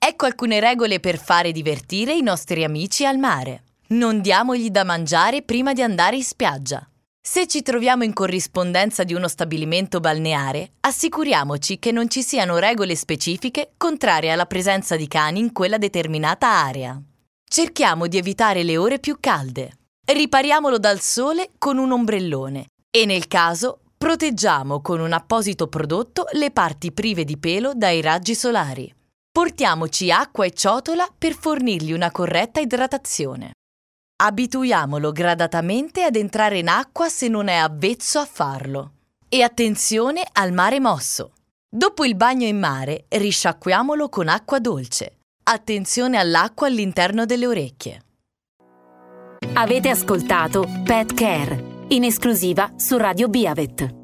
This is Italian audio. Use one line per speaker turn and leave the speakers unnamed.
Ecco alcune regole per fare divertire i nostri amici al mare. Non diamogli da mangiare prima di andare in spiaggia. Se ci troviamo in corrispondenza di uno stabilimento balneare, assicuriamoci che non ci siano regole specifiche contrarie alla presenza di cani in quella determinata area. Cerchiamo di evitare le ore più calde. Ripariamolo dal sole con un ombrellone e nel caso proteggiamo con un apposito prodotto le parti prive di pelo dai raggi solari. Portiamoci acqua e ciotola per fornirgli una corretta idratazione. Abituiamolo gradatamente ad entrare in acqua se non è avvezzo a farlo. E attenzione al mare mosso. Dopo il bagno in mare, risciacquiamolo con acqua dolce. Attenzione all'acqua all'interno delle orecchie.
Avete ascoltato Pet Care, in esclusiva su Radio Biavet.